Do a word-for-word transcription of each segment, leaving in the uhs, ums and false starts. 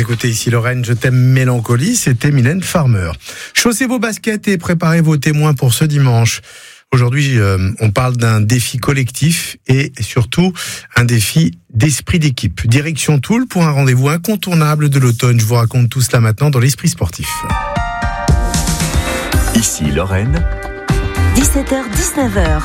écoutez ici Lorraine, je t'aime mélancolie, c'était Mylène Farmer. Chaussez vos baskets et préparez vos témoins pour ce dimanche. Aujourd'hui, euh, on parle d'un défi collectif et surtout un défi d'esprit d'équipe. Direction Toul pour un rendez-vous incontournable de l'automne. Je vous raconte tout cela maintenant dans l'esprit sportif. Ici Lorraine, dix-sept heures dix-neuf heures.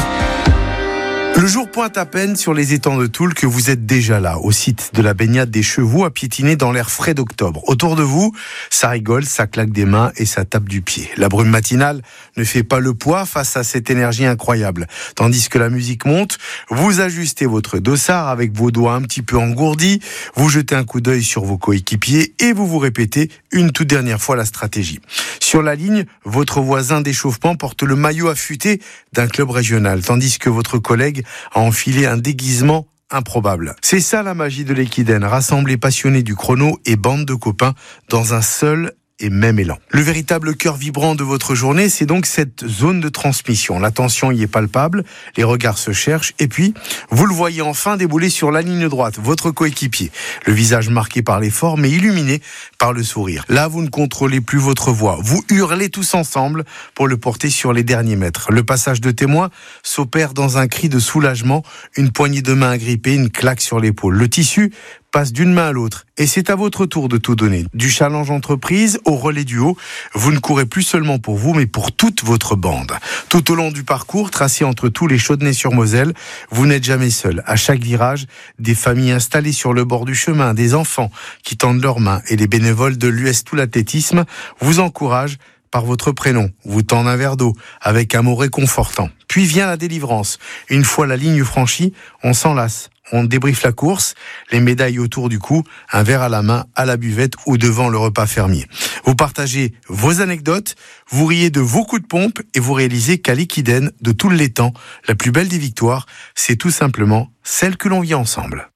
Le jour pointe à peine sur les étangs de Toul que vous êtes déjà là, au site de la baignade des chevaux, à piétiner dans l'air frais d'octobre. Autour de vous, ça rigole, ça claque des mains et ça tape du pied. La brume matinale ne fait pas le poids face à cette énergie incroyable. Tandis que la musique monte, vous ajustez votre dossard avec vos doigts un petit peu engourdis, vous jetez un coup d'œil sur vos coéquipiers et vous vous répétez une toute dernière fois la stratégie. Sur la ligne, votre voisin d'échauffement porte le maillot affûté d'un club régional, tandis que votre collègue a enfilé un déguisement improbable. C'est ça la magie de l'Equiden, rassembler passionnés du chrono et bande de copains dans un seul et même élan. Le véritable cœur vibrant de votre journée, c'est donc cette zone de transmission. La tension y est palpable, les regards se cherchent, et puis, vous le voyez enfin débouler sur la ligne droite, votre coéquipier. Le visage marqué par l'effort, mais illuminé par le sourire. Là, vous ne contrôlez plus votre voix. Vous hurlez tous ensemble pour le porter sur les derniers mètres. Le passage de témoin s'opère dans un cri de soulagement, une poignée de main agrippée, une claque sur l'épaule. Le tissu passe d'une main à l'autre. Et c'est à votre tour de tout donner. Du challenge entreprise au relais du haut, vous ne courez plus seulement pour vous, mais pour toute votre bande. Tout au long du parcours, tracé entre tous les Chaudenay-sur-Moselle, vous n'êtes jamais seul. À chaque virage, des familles installées sur le bord du chemin, des enfants qui tendent leurs mains et les bénévoles de l'U S Toul Athlétisme vous encouragent par votre prénom, vous tendent un verre d'eau avec un mot réconfortant. Puis vient la délivrance. Une fois la ligne franchie, on s'enlace. On débriefe la course, les médailles autour du cou, un verre à la main, à la buvette ou devant le repas fermier. Vous partagez vos anecdotes, vous riez de vos coups de pompe et vous réalisez qu'à l'Equiden, de tous les temps, la plus belle des victoires, c'est tout simplement celle que l'on vit ensemble.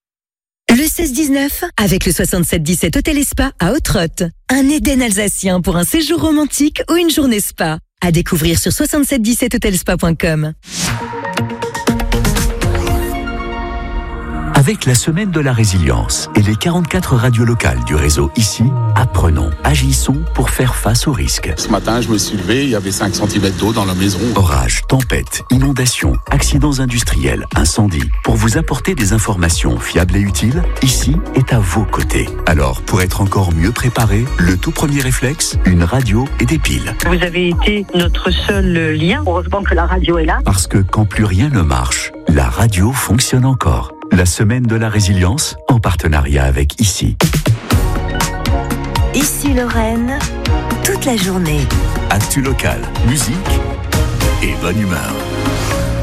Le seize dix-neuf, avec le soixante-sept dix-sept Hôtel et Spa à Ottrott. Un Éden alsacien pour un séjour romantique ou une journée spa. À découvrir sur soixante-sept dix-sept hotelspa point com. avec la semaine de la résilience et les quarante-quatre radios locales du réseau ici, apprenons, agissons pour faire face aux risques. Ce matin, je me suis levé, il y avait cinq centimètres d'eau dans la maison. Orages, tempêtes, inondations, accidents industriels, incendies. Pour vous apporter des informations fiables et utiles, ici est à vos côtés. Alors, pour être encore mieux préparé, le tout premier réflexe, une radio et des piles. Vous avez été notre seul lien. Heureusement que la radio est là. Parce que quand plus rien ne marche, la radio fonctionne encore. La semaine de la résilience, en partenariat avec Ici. Ici Lorraine, toute la journée. Actu local, musique et bonne humeur.